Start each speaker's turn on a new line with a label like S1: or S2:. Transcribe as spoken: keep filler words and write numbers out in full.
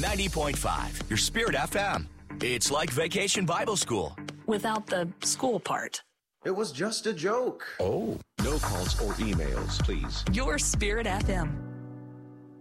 S1: ninety point five, your Spirit F M. It's like Vacation Bible School.
S2: Without the school part.
S3: It was just a joke.
S4: Oh, no calls or emails, please.
S2: Your Spirit F M.